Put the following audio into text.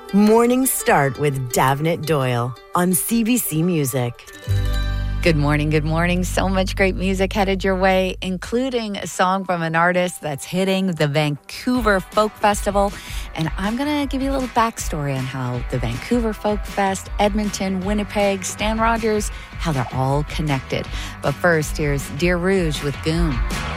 Mornings start with Davnit Doyle on CBC Music. Good morning. So much great music headed your way, including a song from an artist that's hitting the Vancouver Folk Festival. And I'm going to give you a little backstory on how the Vancouver Folk Fest, Edmonton, Winnipeg, Stan Rogers, how they're all connected. But first, here's Dear Rouge with Goon.